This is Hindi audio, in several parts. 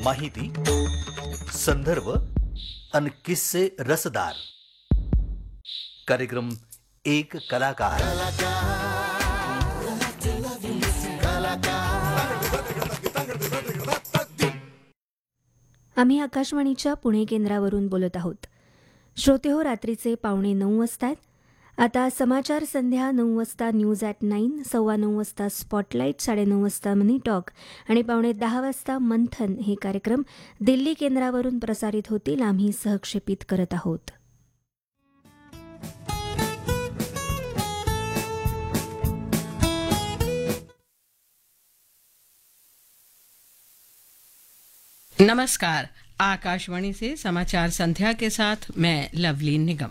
माहिती, संदर्भ आणि किस्से रसदार. कार्यक्रम एक कलाकार. आम्ही आकाशवाणीच्या पुणे केंद्रावरून बोलत आहोत. श्रोतेहो, रात्रीचे 8:45 वाजतायत. आता समाचार संध्या 9 वाजता न्यूज ॲट 9, 9:15 वाजता स्पॉटलाईट, 9:30 वाजता मनी टॉक आणि 9:45 वाजता मंथन हे कार्यक्रम दिल्ली केंद्रावरून प्रसारित होतील. आम्ही सहक्षेपित करत आहोत. नमस्कार. आकाशवाणी से समाचार संध्या के साथ मैं लवली निगम.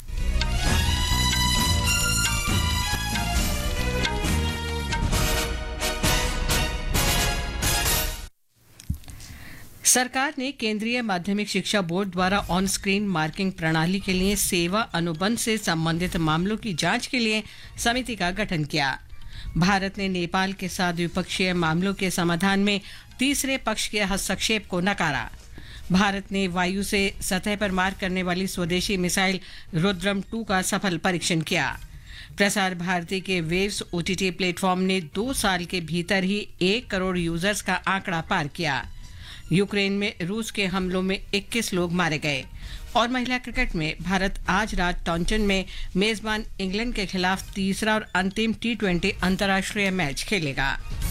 सरकार ने केंद्रीय माध्यमिक शिक्षा बोर्ड द्वारा ऑन स्क्रीन मार्किंग प्रणाली के लिए सेवा अनुबंध से संबंधित मामलों की जांच के लिए समिति का गठन किया. भारत ने नेपाल के साथ द्विपक्षीय मामलों के समाधान में तीसरे पक्ष के हस्तक्षेप को नकारा. भारत ने वायु से सतह पर मार करने वाली स्वदेशी मिसाइल रुद्रम 2 का सफल परीक्षण किया. प्रसार भारती के वेव्स OTT प्लेटफॉर्म ने 2 साल के भीतर ही 1 करोड़ यूजर्स का आंकड़ा पार किया. यूक्रेन में रूस के हमलों में 21 लोग मारे गए. और महिला क्रिकेट में भारत आज रात टॉन्टन में मेजबान इंग्लैंड के खिलाफ तीसरा और अंतिम T20 अंतर्राष्ट्रीय मैच खेलेगा.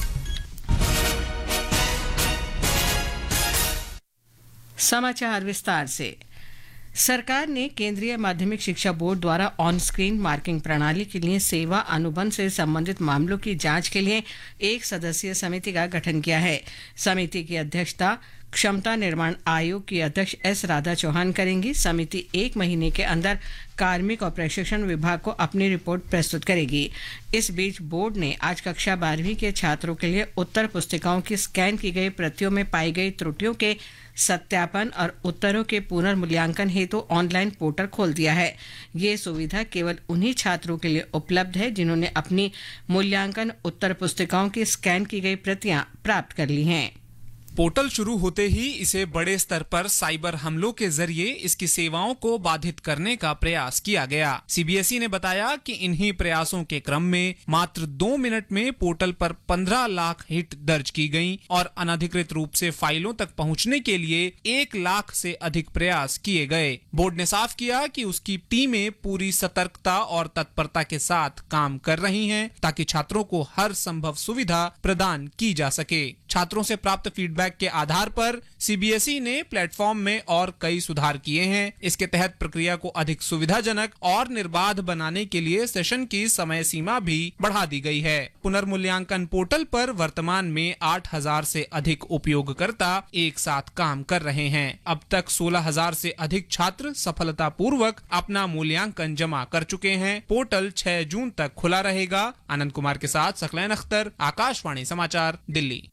समाचार विस्तार से. सरकार ने केंद्रीय माध्यमिक शिक्षा बोर्ड द्वारा ऑन स्क्रीन मार्किंग प्रणाली के लिए सेवा अनुबंध से संबंधित मामलों की जांच के लिए एक सदस्यीय समिति का गठन किया है. समिति की अध्यक्षता क्षमता निर्माण आयोग की अध्यक्ष S. राधा चौहान करेंगी. समिति 1 महीने के अंदर कार्मिक और प्रशिक्षण विभाग को अपनी रिपोर्ट प्रस्तुत करेगी. इस बीच बोर्ड ने आज कक्षा 12वीं के छात्रों के लिए उत्तर पुस्तिकाओं की स्कैन की गई प्रतियों में पाई गई त्रुटियों के सत्यापन और उत्तरों के पुनर्मूल्यांकन हेतु ऑनलाइन पोर्टल खोल दिया है. ये सुविधा केवल उन्हीं छात्रों के लिए उपलब्ध है जिन्होंने अपनी मूल्यांकन उत्तर पुस्तिकाओं की स्कैन की गई प्रतियां प्राप्त कर ली हैं. पोर्टल शुरू होते ही इसे बड़े स्तर पर साइबर हमलों के जरिए इसकी सेवाओं को बाधित करने का प्रयास किया गया. CBSE ने बताया कि इन्हीं प्रयासों के क्रम में मात्र 2 मिनट में पोर्टल पर 15 लाख हिट दर्ज की गईं और अनधिकृत रूप से फाइलों तक पहुंचने के लिए 1 लाख से अधिक प्रयास किए गए. बोर्ड ने साफ किया कि उसकी टीमें पूरी सतर्कता और तत्परता के साथ काम कर रही हैं ताकि छात्रों को हर संभव सुविधा प्रदान की जा सके. छात्रों से प्राप्त फीडबैक के आधार पर CBSE ने प्लेटफॉर्म में और कई सुधार किए हैं. इसके तहत प्रक्रिया को अधिक सुविधाजनक और निर्बाध बनाने के लिए सेशन की समय सीमा भी बढ़ा दी गई है. पुनर्मूल्यांकन पोर्टल पर वर्तमान में 8,000 से अधिक उपयोगकर्ता एक साथ काम कर रहे हैं. अब तक 16,000 से अधिक छात्र सफलतापूर्वक अपना मूल्यांकन जमा कर चुके हैं. पोर्टल 6 जून तक खुला रहेगा. आनंद कुमार के साथ सकलैन अख्तर, आकाशवाणी समाचार, दिल्ली.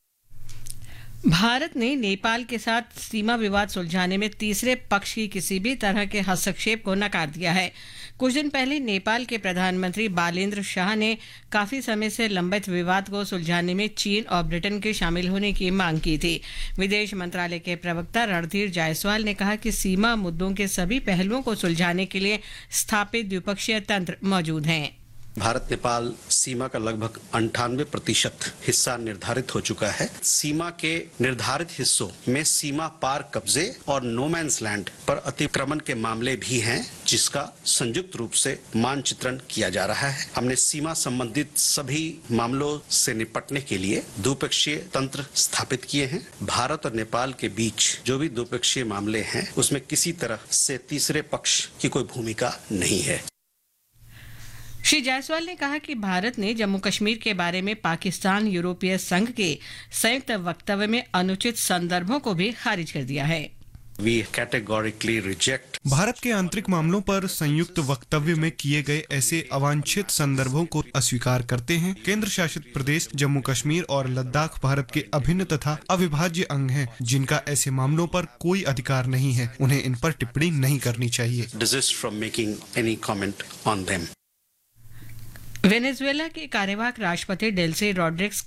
भारत ने नेपाल के साथ सीमा विवाद सुलझाने में तीसरे पक्ष की किसी भी तरह के हस्तक्षेप को नकार दिया है. कुछ दिन पहले नेपाल के प्रधानमंत्री बालेन्द्र शाह ने काफी समय से लंबित विवाद को सुलझाने में चीन और ब्रिटेन के शामिल होने की मांग की थी. विदेश मंत्रालय के प्रवक्ता रणधीर जायसवाल ने कहा कि सीमा मुद्दों के सभी पहलुओं को सुलझाने के लिए स्थापित द्विपक्षीय तंत्र मौजूद हैं. भारत नेपाल सीमा का लगभग 98% हिस्सा निर्धारित हो चुका है. सीमा के निर्धारित हिस्सों में सीमा पार कब्जे और नो मैंस लैंड पर अतिक्रमण के मामले भी हैं, जिसका संयुक्त रूप से मानचित्रण किया जा रहा है. हमने सीमा संबंधित सभी मामलों से निपटने के लिए द्विपक्षीय तंत्र स्थापित किए हैं. भारत और नेपाल के बीच जो भी द्विपक्षीय मामले हैं उसमें किसी तरह से तीसरे पक्ष की कोई भूमिका नहीं है. श्री जायसवाल ने कहा कि भारत ने जम्मू कश्मीर के बारे में पाकिस्तान यूरोपीय संघ के संयुक्त वक्तव्य में अनुचित संदर्भों को भी खारिज कर दिया है. भारत के आंतरिक मामलों पर संयुक्त वक्तव्य में किए गए ऐसे अवांछित संदर्भों को अस्वीकार करते हैं. केंद्र शासित प्रदेश जम्मू कश्मीर और लद्दाख भारत के अभिन्न तथा अविभाज्य अंग हैं, जिनका ऐसे मामलों पर कोई अधिकार नहीं है. उन्हें इन पर टिप्पणी नहीं करनी चाहिए. वेनेजुएला के कार्यवाहक राष्ट्रपति डेल्सी रॉड्रिग्स